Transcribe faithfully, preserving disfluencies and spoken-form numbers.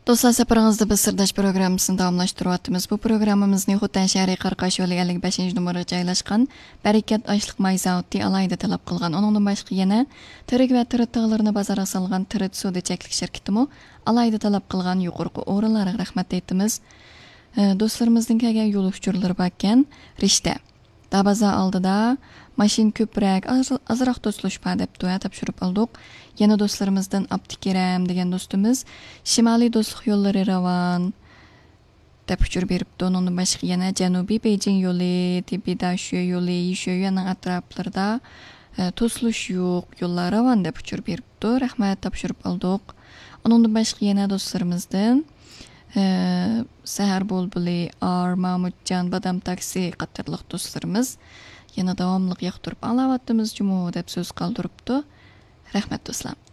Dostlar, safaringizda biz Sirdash programmasini davomlashtiryapmiz. Bu programmamizning Xotan shahri Qarqash yo'li ellik beshinchi numaraga joylashgan Barakat oshliq may zavodi alayda talab qilgan. Uningdan boshqa yana tirik va tirit tog'larini bozorga solgan Tirit sudi cheklik shirkatimi alayda talab qilgan yuqorqi o'rinlarga rahmat aytamiz. Do'stlarimizning kelgan yo'l uchurlari bakkan Rishta. Dabaza oldida mashin ko'proq azroq do'stlashpa deb to'ya topshirib oldik. Yana do'stlarimizdan Abdikiram degan do'stimiz Shimoliy do'stlik yo'llari ravon deb uchur beribdi. Undan boshqa yana Janubiy Beijing yo'li, Tibidashu yo'li, Yishuyaning atroflarida to'slish yo'q, yo'llar ravon deb uchur beribdi. Rahmat topshirib oldik. Undan boshqa yana do'stlarimizdan Sahar Bulbuli, Ar Mahmudjon, Badam taksi qatorliq do'stlarimiz yana davomli yoqtirib alavatimiz jumu deb so'z qoldiribdi. Rahmat do'stlar.